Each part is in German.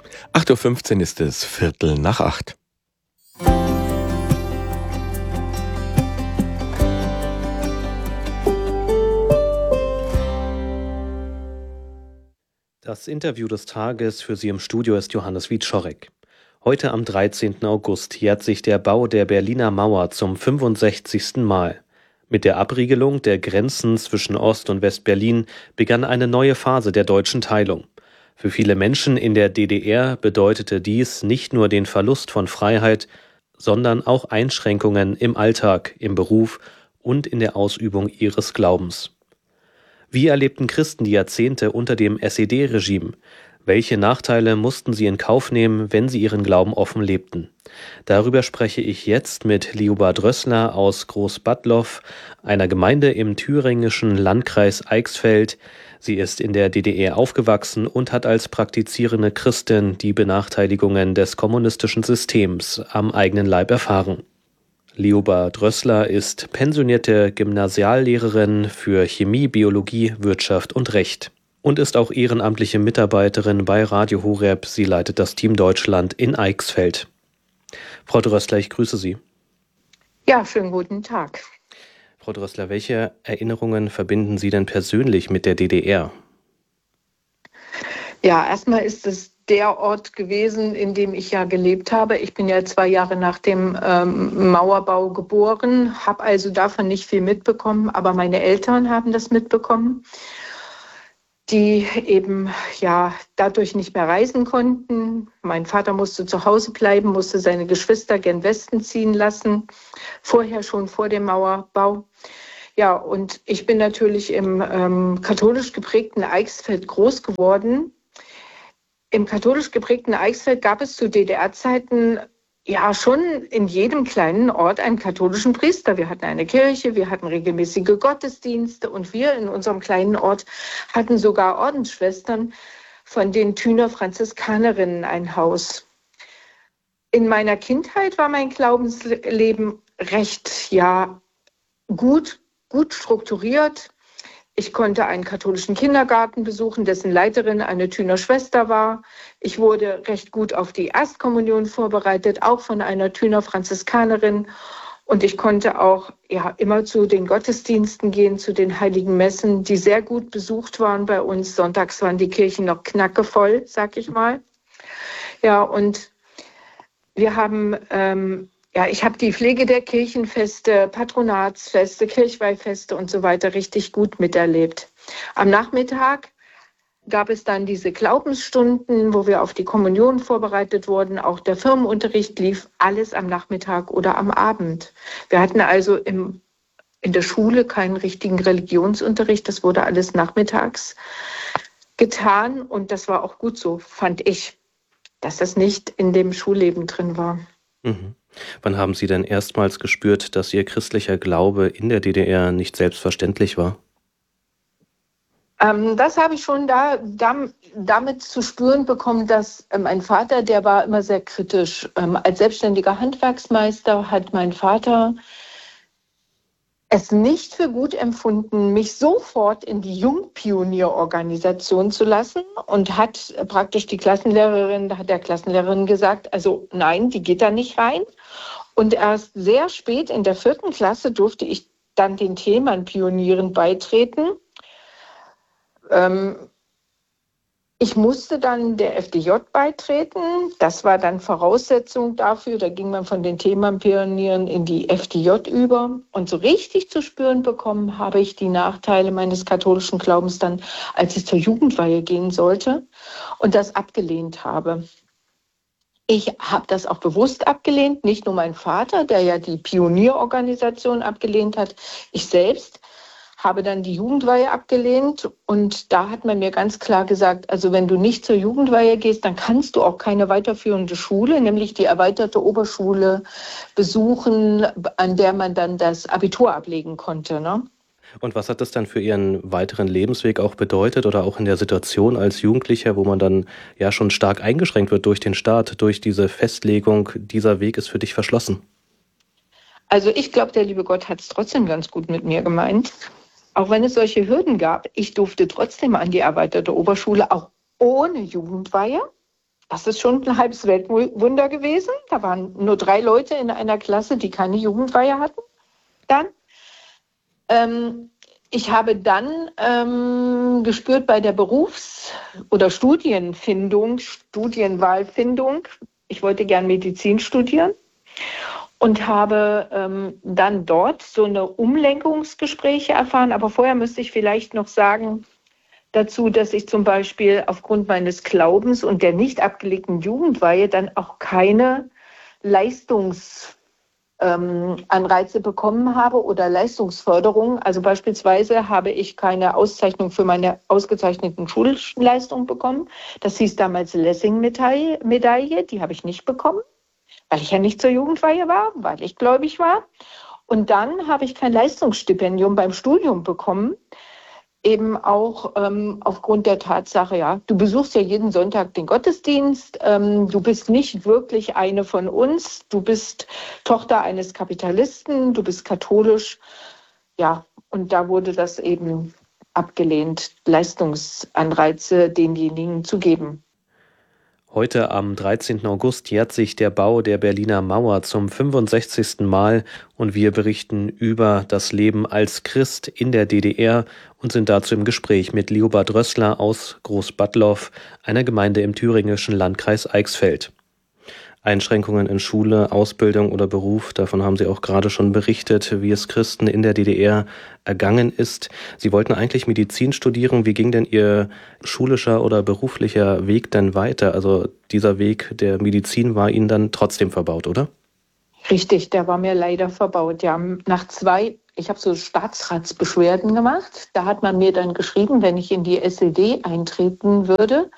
8:15 Uhr ist es, Viertel nach 8. Das Interview des Tages für Sie im Studio ist Johannes Wieczorek. Heute am 13. August jährt sich der Bau der Berliner Mauer zum 65. Mal. Mit der Abriegelung der Grenzen zwischen Ost- und West-Berlin begann eine neue Phase der deutschen Teilung. Für viele Menschen in der DDR bedeutete dies nicht nur den Verlust von Freiheit, sondern auch Einschränkungen im Alltag, im Beruf und in der Ausübung ihres Glaubens. Wie erlebten Christen die Jahrzehnte unter dem SED-Regime? Welche Nachteile mussten sie in Kauf nehmen, wenn sie ihren Glauben offen lebten? Darüber spreche ich jetzt mit Liubald Rössler aus Großbadloff, einer Gemeinde im thüringischen Landkreis Eichsfeld. Sie ist in der DDR aufgewachsen und hat als praktizierende Christin die Benachteiligungen des kommunistischen Systems am eigenen Leib erfahren. Liubald Rössler ist pensionierte Gymnasiallehrerin für Chemie, Biologie, Wirtschaft und Recht und ist auch ehrenamtliche Mitarbeiterin bei Radio Horeb. Sie leitet das Team Deutschland in Eichsfeld. Frau Rössler, ich grüße Sie. Ja, schönen guten Tag. Frau Rössler, welche Erinnerungen verbinden Sie denn persönlich mit der DDR? Ja, erstmal ist es der Ort gewesen, in dem ich ja gelebt habe. Ich bin ja 2 Jahre nach dem Mauerbau geboren, habe also davon nicht viel mitbekommen, aber meine Eltern haben das mitbekommen, die eben ja dadurch nicht mehr reisen konnten. Mein Vater musste zu Hause bleiben, musste seine Geschwister gen Westen ziehen lassen, vorher schon vor dem Mauerbau. Ja, und ich bin natürlich im katholisch geprägten Eichsfeld groß geworden. Im katholisch geprägten Eichsfeld gab es zu DDR-Zeiten ja schon in jedem kleinen Ort einen katholischen Priester. Wir hatten eine Kirche, wir hatten regelmäßige Gottesdienste und wir in unserem kleinen Ort hatten sogar Ordensschwestern von den Thüner Franziskanerinnen ein Haus. In meiner Kindheit war mein Glaubensleben recht gut strukturiert. Ich konnte einen katholischen Kindergarten besuchen, dessen Leiterin eine Thüner Schwester war. Ich wurde recht gut auf die Erstkommunion vorbereitet, auch von einer Thüner Franziskanerin. Und ich konnte auch immer zu den Gottesdiensten gehen, zu den heiligen Messen, die sehr gut besucht waren bei uns. Sonntags waren die Kirchen noch knackevoll, sag ich mal. Ja, und wir haben ich habe die Pflege der Kirchenfeste, Patronatsfeste, Kirchweihfeste und so weiter richtig gut miterlebt. Am Nachmittag gab es dann diese Glaubensstunden, wo wir auf die Kommunion vorbereitet wurden. Auch der Firmenunterricht lief alles am Nachmittag oder am Abend. Wir hatten also in der Schule keinen richtigen Religionsunterricht. Das wurde alles nachmittags getan. Und das war auch gut so, fand ich, dass das nicht in dem Schulleben drin war. Mhm. Wann haben Sie denn erstmals gespürt, dass Ihr christlicher Glaube in der DDR nicht selbstverständlich war? Das habe ich schon damit zu spüren bekommen, dass mein Vater, der war immer sehr kritisch. Als selbstständiger Handwerksmeister hat mein Vater es nicht für gut empfunden, mich sofort in die Jungpionierorganisation zu lassen und hat praktisch der Klassenlehrerin gesagt, also nein, die geht da nicht rein. Und erst sehr spät in der 4. Klasse durfte ich dann den Thälmann-Pionieren beitreten. Ich musste dann der FDJ beitreten. Das war dann Voraussetzung dafür. Da ging man von den Thälmann-Pionieren in die FDJ über. Und so richtig zu spüren bekommen habe ich die Nachteile meines katholischen Glaubens dann, als ich zur Jugendweihe gehen sollte und das abgelehnt habe. Ich habe das auch bewusst abgelehnt, nicht nur mein Vater, der ja die Pionierorganisation abgelehnt hat. Ich selbst habe dann die Jugendweihe abgelehnt und da hat man mir ganz klar gesagt, also wenn du nicht zur Jugendweihe gehst, dann kannst du auch keine weiterführende Schule, nämlich die erweiterte Oberschule besuchen, an der man dann das Abitur ablegen konnte, ne? Und was hat das dann für Ihren weiteren Lebensweg auch bedeutet oder auch in der Situation als Jugendlicher, wo man dann ja schon stark eingeschränkt wird durch den Staat, durch diese Festlegung, dieser Weg ist für dich verschlossen? Also ich glaube, der liebe Gott hat es trotzdem ganz gut mit mir gemeint. Auch wenn es solche Hürden gab, ich durfte trotzdem an die erweiterte Oberschule, auch ohne Jugendweihe. das ist schon ein halbes Weltwunder gewesen. Da waren nur 3 Leute in einer Klasse, die keine Jugendweihe hatten. Dann. Ich habe dann gespürt bei der oder Studienwahlfindung, ich wollte gern Medizin studieren und habe dann dort so eine Umlenkungsgespräche erfahren. Aber vorher müsste ich vielleicht noch sagen dazu, dass ich zum Beispiel aufgrund meines Glaubens und der nicht abgelegten Jugendweihe dann auch keine Anreize bekommen habe oder Leistungsförderung. Also beispielsweise habe ich keine Auszeichnung für meine ausgezeichneten Schulleistungen bekommen. Das hieß damals Lessing-Medaille. Die habe ich nicht bekommen, weil ich ja nicht zur Jugendweihe war, weil ich gläubig war. Und dann habe ich kein Leistungsstipendium beim Studium bekommen. Eben auch aufgrund der Tatsache, ja, du besuchst ja jeden Sonntag den Gottesdienst, du bist nicht wirklich eine von uns, du bist Tochter eines Kapitalisten, du bist katholisch, ja, und da wurde das eben abgelehnt, Leistungsanreize denjenigen zu geben. Heute am 13. August jährt sich der Bau der Berliner Mauer zum 65. Mal und wir berichten über das Leben als Christ in der DDR und sind dazu im Gespräch mit Liobert Rössler aus Großbattlow, einer Gemeinde im thüringischen Landkreis Eichsfeld. Einschränkungen in Schule, Ausbildung oder Beruf, davon haben Sie auch gerade schon berichtet, wie es Christen in der DDR ergangen ist. Sie wollten eigentlich Medizin studieren. Wie ging denn Ihr schulischer oder beruflicher Weg denn weiter? Also dieser Weg der Medizin war Ihnen dann trotzdem verbaut, oder? Richtig, der war mir leider verbaut. Ja, ich habe so Staatsratsbeschwerden gemacht. Da hat man mir dann geschrieben, wenn ich in die SED eintreten würde,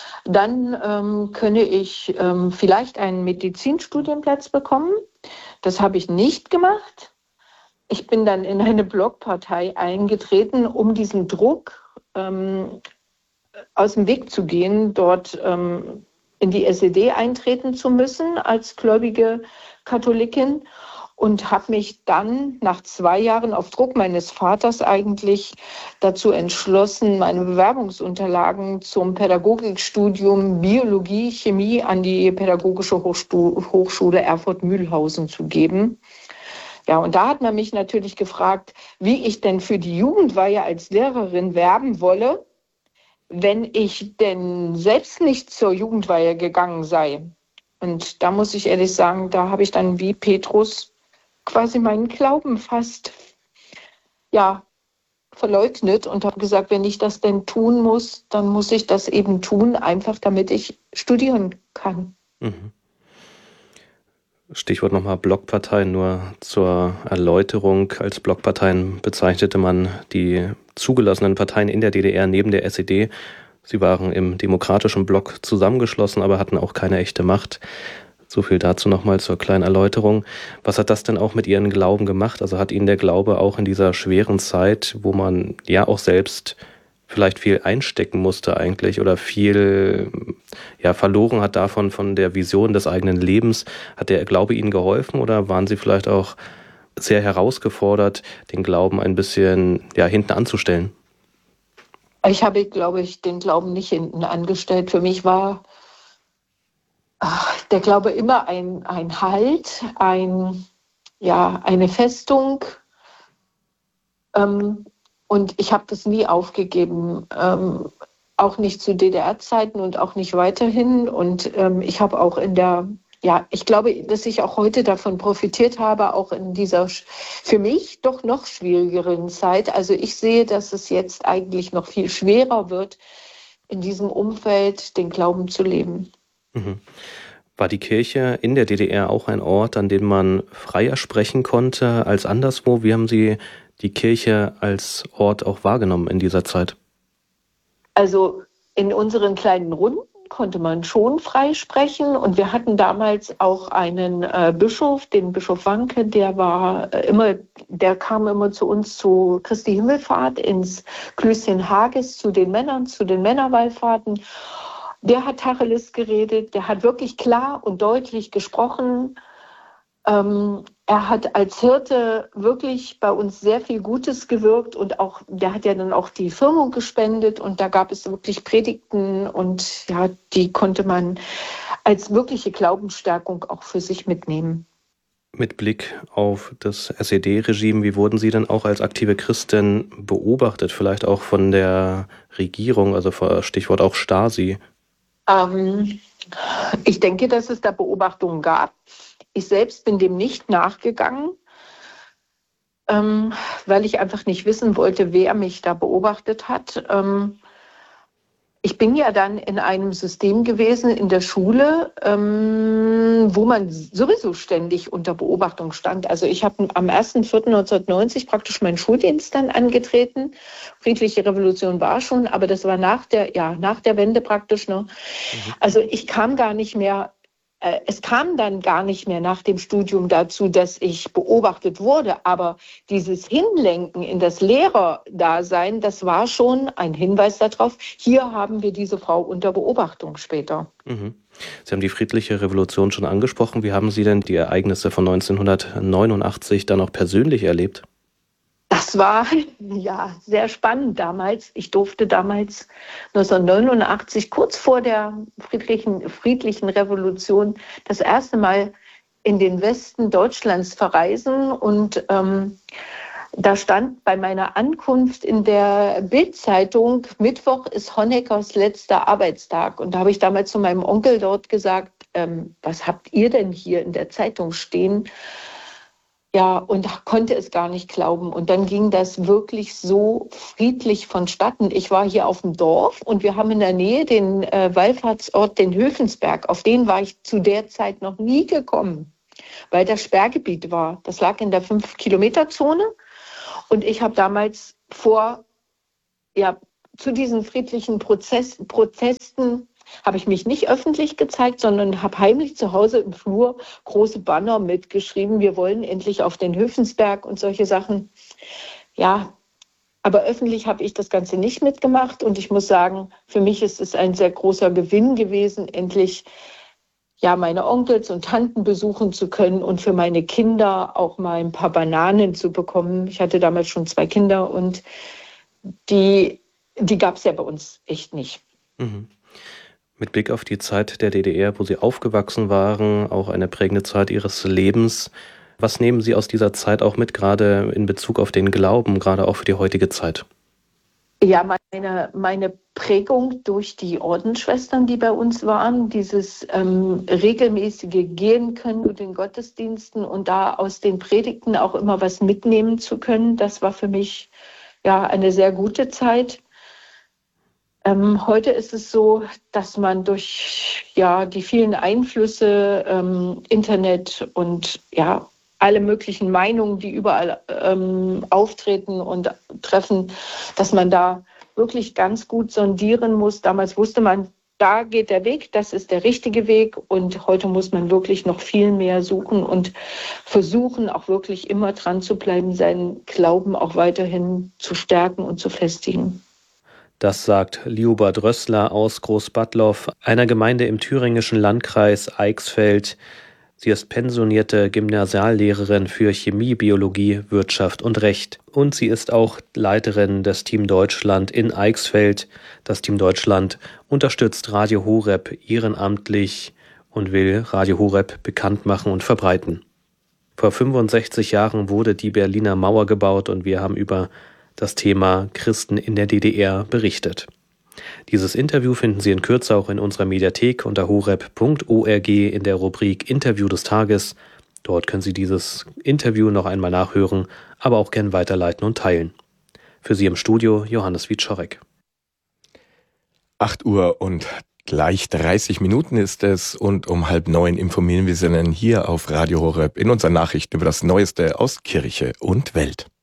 dann könne ich vielleicht einen Medizinstudienplatz bekommen. Das habe ich nicht gemacht. Ich bin dann in eine Blockpartei eingetreten, um diesen Druck aus dem Weg zu gehen, dort in die SED eintreten zu müssen als gläubige Katholikin. Und habe mich dann nach 2 Jahren auf Druck meines Vaters eigentlich dazu entschlossen, meine Bewerbungsunterlagen zum Pädagogikstudium Biologie, Chemie an die Pädagogische Hochschule Erfurt-Mühlhausen zu geben. Ja, und da hat man mich natürlich gefragt, wie ich denn für die Jugendweihe als Lehrerin werben wolle, wenn ich denn selbst nicht zur Jugendweihe gegangen sei. Und da muss ich ehrlich sagen, da habe ich dann wie Petrus quasi meinen Glauben fast verleugnet und habe gesagt, wenn ich das denn tun muss, dann muss ich das eben tun, einfach damit ich studieren kann. Mhm. Stichwort nochmal Blockpartei, nur zur Erläuterung. Als Blockparteien bezeichnete man die zugelassenen Parteien in der DDR neben der SED. Sie waren im demokratischen Block zusammengeschlossen, aber hatten auch keine echte Macht. So viel dazu nochmal zur kleinen Erläuterung. Was hat das denn auch mit Ihren Glauben gemacht? Also hat Ihnen der Glaube auch in dieser schweren Zeit, wo man ja auch selbst vielleicht viel einstecken musste eigentlich oder viel verloren hat davon, von der Vision des eigenen Lebens, hat der Glaube Ihnen geholfen oder waren Sie vielleicht auch sehr herausgefordert, den Glauben ein bisschen hinten anzustellen? Ich habe, glaube ich, den Glauben nicht hinten angestellt. Für mich war der Glaube immer ein Halt, eine Festung. Und ich habe das nie aufgegeben, auch nicht zu DDR-Zeiten und auch nicht weiterhin. Und ich habe auch ich glaube, dass ich auch heute davon profitiert habe, auch in dieser für mich doch noch schwierigeren Zeit. Also ich sehe, dass es jetzt eigentlich noch viel schwerer wird, in diesem Umfeld den Glauben zu leben. Mhm. War die Kirche in der DDR auch ein Ort, an dem man freier sprechen konnte als anderswo? Wie haben Sie die Kirche als Ort auch wahrgenommen in dieser Zeit? Also in unseren kleinen Runden konnte man schon frei sprechen und wir hatten damals auch einen Bischof, den Bischof Wanke, der kam immer zu uns zu Christi Himmelfahrt ins Klößchen Hages zu den Männern, zu den Männerwallfahrten. Der hat Tacheles geredet, der hat wirklich klar und deutlich gesprochen. Er hat als Hirte wirklich bei uns sehr viel Gutes gewirkt und auch, der hat ja dann auch die Firmung gespendet und da gab es wirklich Predigten und ja, die konnte man als wirkliche Glaubensstärkung auch für sich mitnehmen. Mit Blick auf das SED-Regime, wie wurden Sie denn auch als aktive Christin beobachtet, vielleicht auch von der Regierung, also Stichwort auch Stasi? Ich denke, dass es da Beobachtungen gab. Ich selbst bin dem nicht nachgegangen, weil ich einfach nicht wissen wollte, wer mich da beobachtet hat. Ich bin ja dann in einem System gewesen in der Schule, wo man sowieso ständig unter Beobachtung stand. Also ich habe am 1.4.1990 praktisch meinen Schuldienst dann angetreten. Friedliche Revolution war schon, aber das war nach der Wende praktisch. Ne? Also ich kam gar nicht mehr. Es kam dann gar nicht mehr nach dem Studium dazu, dass ich beobachtet wurde, aber dieses Hinlenken in das Lehrerdasein, das war schon ein Hinweis darauf, hier haben wir diese Frau unter Beobachtung später. Mhm. Sie haben die friedliche Revolution schon angesprochen. Wie haben Sie denn die Ereignisse von 1989 dann auch persönlich erlebt? Das war ja sehr spannend damals. Ich durfte damals 1989, kurz vor der friedlichen Revolution, das erste Mal in den Westen Deutschlands verreisen. Und da stand bei meiner Ankunft in der Bild-Zeitung, Mittwoch ist Honeckers letzter Arbeitstag. Und da habe ich damals zu meinem Onkel dort gesagt, was habt ihr denn hier in der Zeitung stehen? Ja, und konnte es gar nicht glauben. Und dann ging das wirklich so friedlich vonstatten. Ich war hier auf dem Dorf und wir haben in der Nähe den Wallfahrtsort, den Höfensberg. Auf den war ich zu der Zeit noch nie gekommen, weil das Sperrgebiet war. Das lag in der 5-Kilometer-Zone. Und ich habe damals zu diesen friedlichen Protesten habe ich mich nicht öffentlich gezeigt, sondern habe heimlich zu Hause im Flur große Banner mitgeschrieben. Wir wollen endlich auf den Höfensberg und solche Sachen. Ja, aber öffentlich habe ich das Ganze nicht mitgemacht. Und ich muss sagen, für mich ist es ein sehr großer Gewinn gewesen, endlich meine Onkels und Tanten besuchen zu können und für meine Kinder auch mal ein paar Bananen zu bekommen. Ich hatte damals schon 2 Kinder und die gab es ja bei uns echt nicht. Mhm. Mit Blick auf die Zeit der DDR, wo Sie aufgewachsen waren, auch eine prägende Zeit Ihres Lebens. Was nehmen Sie aus dieser Zeit auch mit, gerade in Bezug auf den Glauben, gerade auch für die heutige Zeit? Ja, meine Prägung durch die Ordensschwestern, die bei uns waren, dieses regelmäßige Gehen können zu den Gottesdiensten und da aus den Predigten auch immer was mitnehmen zu können, das war für mich eine sehr gute Zeit. Heute ist es so, dass man durch die vielen Einflüsse, Internet und alle möglichen Meinungen, die überall auftreten und treffen, dass man da wirklich ganz gut sondieren muss. Damals wusste man, da geht der Weg, das ist der richtige Weg. Und heute muss man wirklich noch viel mehr suchen und versuchen, auch wirklich immer dran zu bleiben, seinen Glauben auch weiterhin zu stärken und zu festigen. Das sagt Liuba Drössler aus Großbattlow, einer Gemeinde im thüringischen Landkreis Eichsfeld. Sie ist pensionierte Gymnasiallehrerin für Chemie, Biologie, Wirtschaft und Recht. Und sie ist auch Leiterin des Team Deutschland in Eichsfeld. Das Team Deutschland unterstützt Radio Horeb ehrenamtlich und will Radio Horeb bekannt machen und verbreiten. Vor 65 Jahren wurde die Berliner Mauer gebaut und wir haben über das Thema Christen in der DDR berichtet. Dieses Interview finden Sie in Kürze auch in unserer Mediathek unter horeb.org in der Rubrik Interview des Tages. Dort können Sie dieses Interview noch einmal nachhören, aber auch gern weiterleiten und teilen. Für Sie im Studio Johannes Wieczorek. 8 Uhr und gleich 30 Minuten ist es und um 8:30 informieren wir Sie dann hier auf Radio Horeb in unseren Nachrichten über das Neueste aus Kirche und Welt.